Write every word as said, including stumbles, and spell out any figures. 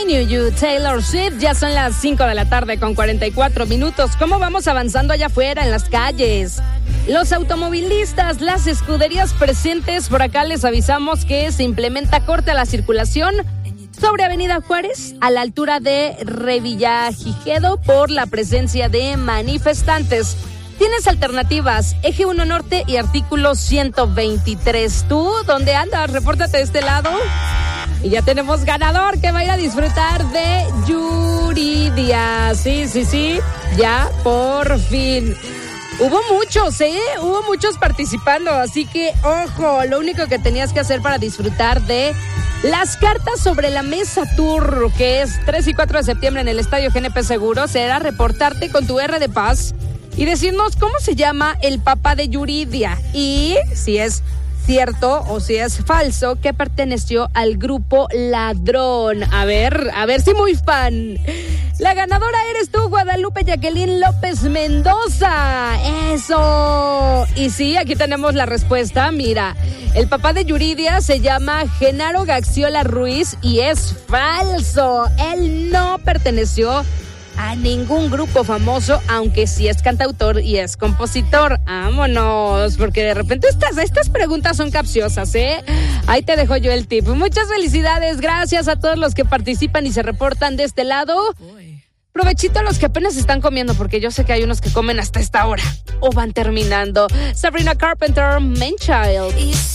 Knew You, Taylor Swift. Ya son las cinco de la tarde con cuarenta y cuatro minutos. ¿Cómo vamos avanzando allá afuera en las calles? Los automovilistas, las escuderías presentes, por acá les avisamos que se implementa corte a la circulación sobre Avenida Juárez a la altura de Revillagigedo por la presencia de manifestantes. Tienes alternativas, Eje uno Norte y artículo ciento veintitrés. ¿Tú dónde andas? Repórtate de este lado. Y ya tenemos ganador que va a ir a disfrutar de Yuridia. Sí, sí, sí, ya por fin. Hubo muchos, ¿eh? Hubo muchos participando, así que, ojo, lo único que tenías que hacer para disfrutar de las cartas sobre la mesa tour, que es tres y cuatro de septiembre en el Estadio G N P Seguros, será reportarte con tu R de Paz y decirnos cómo se llama el papá de Yuridia y si es cierto o si es falso que perteneció al grupo Ladrón. A ver, a ver si muy fan. La ganadora eres tú, Guadalupe Jacqueline López Mendoza. ¡Eso! Y sí, aquí tenemos la respuesta. Mira, el papá de Yuridia se llama Genaro Gaxiola Ruiz y es falso. Él no perteneció a ningún grupo famoso, aunque sí es cantautor y es compositor. Vámonos, porque de repente estas, estas preguntas son capciosas, ¿eh? Ahí te dejo yo el tip. Muchas felicidades, gracias a todos los que participan y se reportan de este lado. Provechito a los que apenas están comiendo, porque yo sé que hay unos que comen hasta esta hora o van terminando. Sabrina Carpenter, Man Child.